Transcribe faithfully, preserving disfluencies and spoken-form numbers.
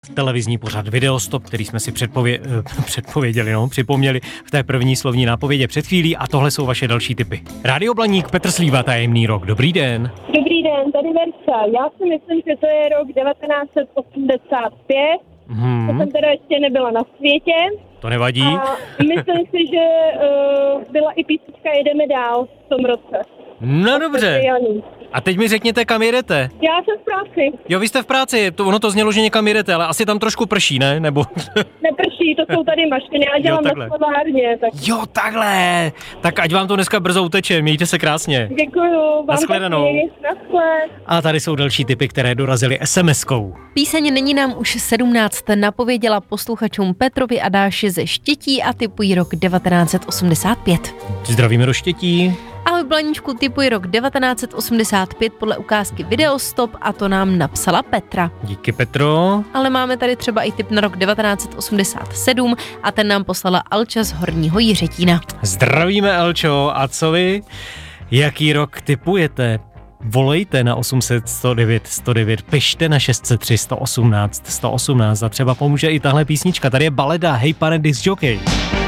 televizní pořad Videostop, který jsme si předpově- předpověděli, no, připomněli v té první slovní nápovědě před chvílí a tohle jsou vaše další tipy. Rádio Blaník, Petr Slíva, Tajemný rok. Dobrý den. Dobrý den, tady Versa. Já si myslím, že to je rok devatenáct set osmdesát pět. Hmm. To jsem teda ještě nebyla na světě. To nevadí. A myslím si, že uh, byla i písnička Jedeme dál v tom roce. No dobře. A teď mi řekněte, kam jedete. Já jsem v práci. Jo, vy jste v práci, to, ono to znělo, že někam jedete, ale asi tam trošku prší, ne? Nebo... Neprší, to jsou tady mašiny, já dělám jo, na skládárně. Tak... Jo, takhle. Tak ať vám to dneska brzo uteče, mějte se krásně. Děkuju, vám Naschledanou. taky. Naschle. A tady jsou další tipy, které dorazily es em eskou. Píseň Není nám už sedmnáct napověděla posluchačům Petrovi a Dáši ze Štětí a tipují rok devatenáct set osmdesát pět. Zdravíme do Štětí. Ahoj Blaníčku, tipuji rok devatenáct set osmdesát pět podle ukázky Videostop a to nám napsala Petra. Díky, Petro. Ale máme tady třeba i tip na rok devatenáct set osmdesát sedm a ten nám poslala Alča z Horního Jiřetína. Zdravíme, Elčo. A co vy? Jaký rok tipujete? Volejte na osm set sto devět sto devět, pište na šest set tři sto osmnáct sto osmnáct a třeba pomůže i tahle písnička. Tady je baleda Hej pane disc jockey.